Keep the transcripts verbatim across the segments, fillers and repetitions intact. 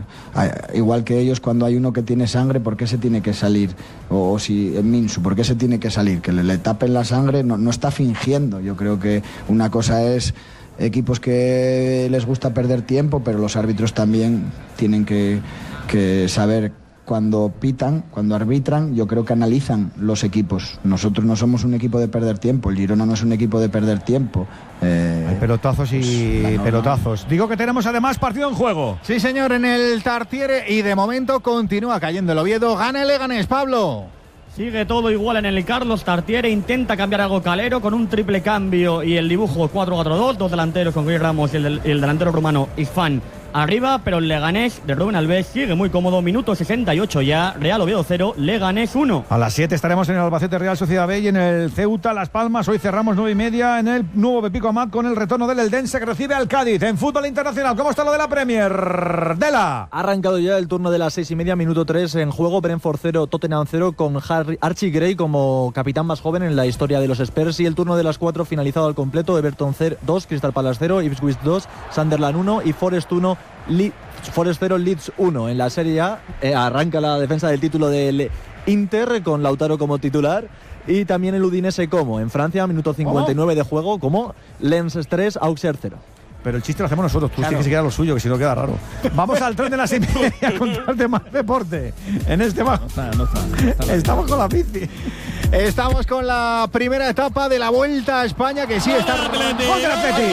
igual que ellos, cuando hay uno que tiene sangre, ¿por qué se tiene que salir? O, o si en Minsu, ¿por qué se tiene que salir? Que le, le tapen la sangre, no, no está fingiendo. Yo creo que una cosa es equipos que les gusta perder tiempo, pero los árbitros también tienen que, que saber cuando pitan, cuando arbitran. Yo creo que analizan los equipos. Nosotros no somos un equipo de perder tiempo, el Girona no es un equipo de perder tiempo. Eh, Hay pelotazos y pues, pelotazos. Digo que tenemos además partido en juego. Sí, señor, en el Tartiere, y de momento continúa cayendo el Oviedo. Gana el Leganés, Pablo. Sigue todo igual en el Carlos Tartiere, intenta cambiar algo Calero con un triple cambio y el dibujo cuatro cuatro dos, dos delanteros con Chris Ramos y el, del, el delantero rumano Isfan arriba, pero el Leganés de Rubén Alves sigue muy cómodo, minuto sesenta y ocho ya, Real Oviedo cero, Leganés uno. A las siete estaremos en el Albacete Real Sociedad B y en el Ceuta Las Palmas. Hoy cerramos nueve y media en el nuevo Pepico Amat con el retorno del Eldense que recibe al Cádiz. En fútbol internacional, ¿cómo está lo de la Premier? Dela. Ha arrancado ya el turno de las seis y media, minuto tres en juego, Brentford cero, Tottenham cero, con Harry, Archie Gray como capitán más joven en la historia de los Spurs, y el turno de las cuatro finalizado al completo, Everton dos, Crystal Palace cero, Ipswich dos, Sunderland uno y Forest uno, Leeds Forest cero, Leeds uno. En la Serie A eh, arranca la defensa del título del Inter con Lautaro como titular, y también el Udinese como en Francia, minuto cincuenta y nueve ¿Cómo? De juego, como Lens tres, Auxerre cero. Pero el chiste lo hacemos nosotros, tú claro. tienes que seguir a lo suyo, que si no queda raro. Vamos al tren de las seis y media a contarte más deporte. En este más. No está, no está, no está Estamos con la bici. Estamos con la primera etapa de la Vuelta a España, que sí está. ¡Gol del Atleti!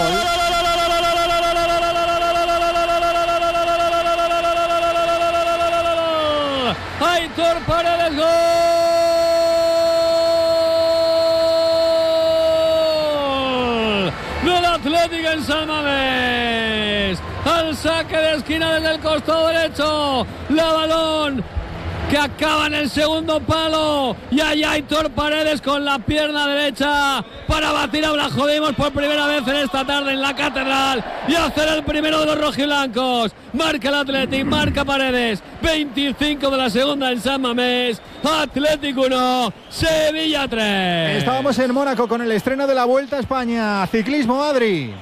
Aitor Paredes, gol del Atlético en San Mamés, al saque de esquina desde el costado derecho, la balón que acaba en el segundo palo, y hay Aitor Paredes con la pierna derecha para batir a Blajodimos por primera vez en esta tarde en la Catedral y hacer el primero de los rojiblancos. Marca el Athletic, marca Paredes, veinticinco de la segunda en San Mamés, Athletic uno, Sevilla tres. Estábamos en Mónaco con el estreno de la Vuelta a España. Ciclismo, Adri.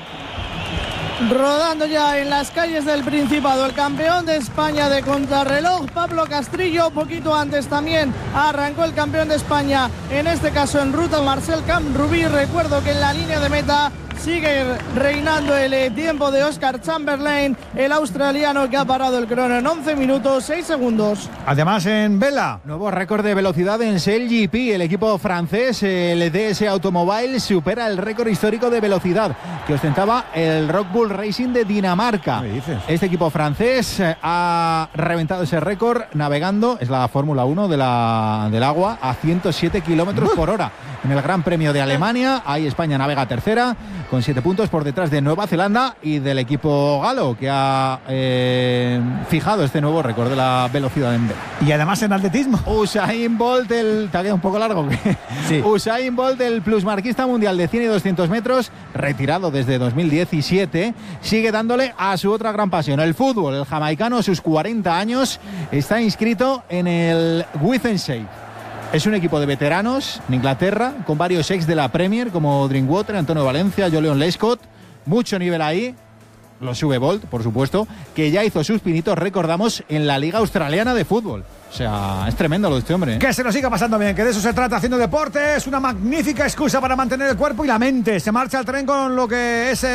Rodando ya en las calles del Principado, el campeón de España de contrarreloj, Pablo Castrillo. Poquito antes también arrancó el campeón de España, en este caso en ruta, Marcel Camp-Rubí. Recuerdo que en la línea de meta sigue reinando el tiempo de Oscar Chamberlain, el australiano, que ha parado el crono en once minutos seis segundos. Además en vela, nuevo récord de velocidad en Shell G P. El equipo francés, el D S Automobile, supera el récord histórico de velocidad que ostentaba el Red Bull Racing de Dinamarca. ¿Qué dices? Este equipo francés ha reventado ese récord navegando, es la Fórmula uno de la, del agua, a ciento siete kilómetros por hora. En el Gran Premio de Alemania, ahí España navega tercera, con siete puntos por detrás de Nueva Zelanda y del equipo galo, que ha eh, fijado este nuevo récord de la velocidad en vela. Y además en atletismo, Usain Bolt, el... ¿te ha quedado un poco largo? Sí. Usain Bolt, el plusmarquista mundial de cien y doscientos metros, retirado desde dos mil diecisiete, sigue dándole a su otra gran pasión, el fútbol. El jamaicano, a sus cuarenta años, está inscrito en el Withenshae. Es un equipo de veteranos en Inglaterra, con varios ex de la Premier, como Drinkwater, Antonio Valencia, Jolion Lescott. Mucho nivel ahí. Lo sube Bolt, por supuesto, que ya hizo sus pinitos, recordamos, en la Liga Australiana de Fútbol. O sea, es tremendo lo de este hombre, ¿eh? Que se lo siga pasando bien, que de eso se trata haciendo deporte. Es una magnífica excusa para mantener el cuerpo y la mente. Se marcha al tren con lo que es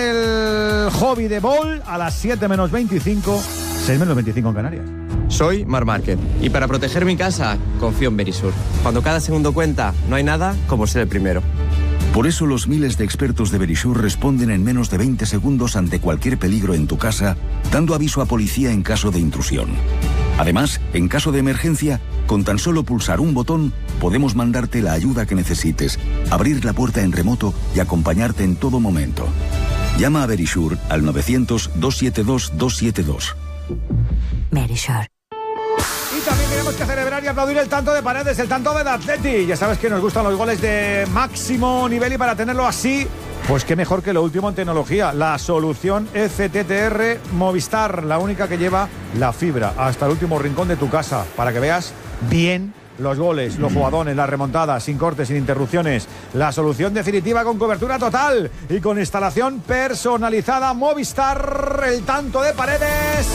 el hobby de Ball a las siete menos veinticinco, seis menos veinticinco en Canarias. Soy Mar Márquez y para proteger mi casa confío en Verisur. Cuando cada segundo cuenta, no hay nada como ser el primero. Por eso los miles de expertos de Verisur responden en menos de veinte segundos ante cualquier peligro en tu casa, dando aviso a policía en caso de intrusión. Además, en caso de emergencia, con tan solo pulsar un botón, podemos mandarte la ayuda que necesites, abrir la puerta en remoto y acompañarte en todo momento. Llama a Verisur al novecientos, doscientos setenta y dos, doscientos setenta y dos. Verisur. Y también tenemos que celebrar y aplaudir el tanto de Paredes, el tanto de Atleti. Ya sabes que nos gustan los goles de máximo nivel y para tenerlo así, pues qué mejor que lo último en tecnología. La solución F T T R Movistar, la única que lleva la fibra hasta el último rincón de tu casa para que veas bien los goles, los jugadones, las remontadas, sin cortes, sin interrupciones. La solución definitiva con cobertura total y con instalación personalizada. Movistar, el tanto de Paredes.